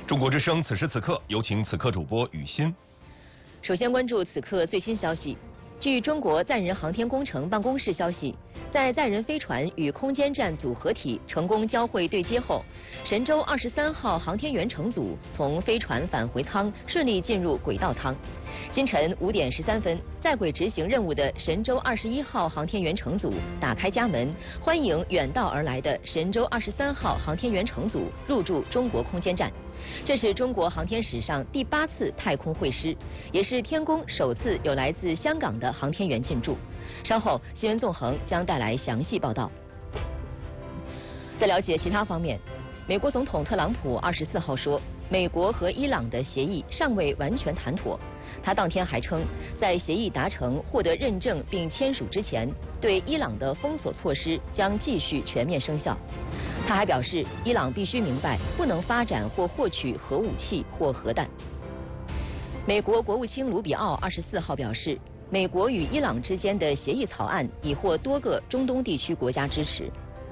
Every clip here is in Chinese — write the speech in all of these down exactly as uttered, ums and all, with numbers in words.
中国之声此时此刻，有请此刻主播雨欣。 首先关注此刻最新消息。据中国载人航天工程办公室消息，在载人飞船与空间站组合体成功交会对接后，神舟二十三号航天员乘组从飞船返回舱顺利进入轨道舱。今晨五点十三分，在轨执行任务的神舟二十一号航天员乘组打开家门，欢迎远道而来的神舟二十三号航天员乘组入驻中国空间站。这是中国航天史上第八次太空会师，也是天宫首次有来自香港的航天员进驻。稍后新闻纵横将带来详细报道。在了解其他方面，美国总统特朗普二十四号说，美国和伊朗的协议尚未完全谈妥。他当天还称，在协议达成、获得认证并签署之前，对伊朗的封锁措施将继续全面生效。他还表示，伊朗必须明白，不能发展或获取核武器或核弹。美国国务卿卢比奥二十四号表示，美国与伊朗之间的协议草案已获多个中东地区国家支持。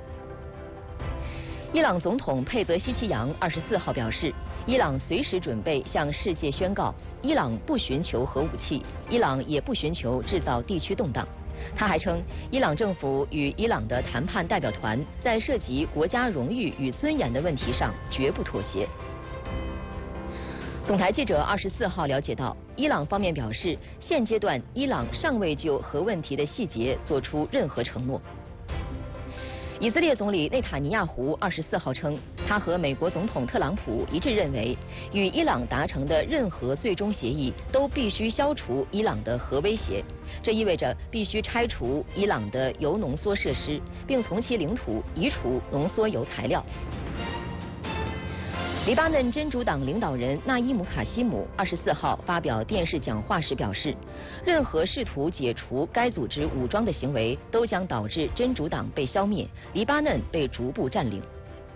伊朗总统佩泽希奇扬二十四号表示，伊朗随时准备向世界宣告，伊朗不寻求核武器，伊朗也不寻求制造地区动荡。他还称，伊朗政府与伊朗的谈判代表团在涉及国家荣誉与尊严的问题上绝不妥协。总台记者二十四号了解到，伊朗方面表示，现阶段伊朗尚未就核问题的细节做出任何承诺。以色列总理内塔尼亚胡二十四号称，他和美国总统特朗普一致认为，与伊朗达成的任何最终协议都必须消除伊朗的核威胁。这意味着必须拆除伊朗的铀浓缩设施，并从其领土移除浓缩铀材料。黎巴嫩真主党领导人纳伊姆卡西姆二十四号发表电视讲话时表示，任何试图解除该组织武装的行为都将导致真主党被消灭，黎巴嫩被逐步占领。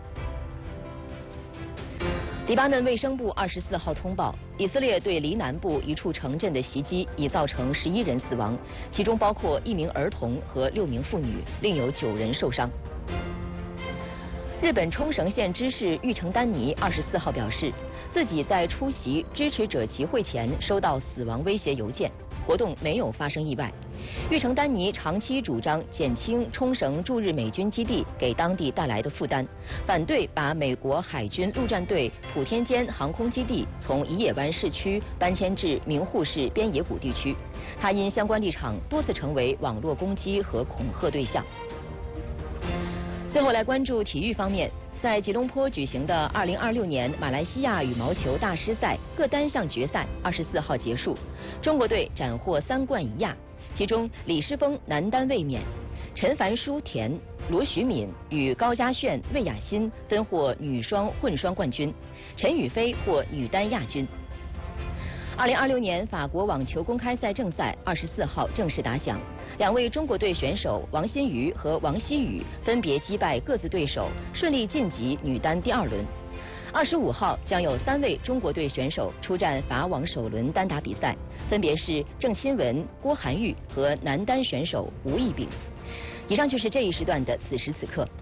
黎巴嫩卫生部二十四号通报，以色列对黎南部一处城镇的袭击已造成十一人死亡，其中包括一名儿童和六名妇女，另有九人受伤。日本冲绳县知事玉城丹尼二十四号表示，自己在出席支持者集会前收到死亡威胁邮件，活动没有发生意外。玉城丹尼长期主张减轻冲绳驻日美军基地给当地带来的负担，反对把美国海军陆战队普天间航空基地从宜野湾市区搬迁至名护市边野古地区。他因相关立场多次成为网络攻击和恐吓对象。最后来关注体育方面，在吉隆坡举行的二零二六年马来西亚羽毛球大师赛各单项决赛二十四号结束，中国队斩获三冠一亚，其中李诗峰男单卫冕，陈凡书田、罗徐敏与高嘉炫、魏雅欣分获女双、混双冠军，陈雨菲获女单亚军。二零二六年法国网球公开赛正赛二十四号正式打响，两位中国队选手王欣瑜和王希雨分别击败各自对手，顺利晋级女单第二轮。二十五号将有三位中国队选手出战法网首轮单打比赛，分别是郑钦文、郭涵玉和男单选手吴亦丙。以上就是这一时段的此时此刻。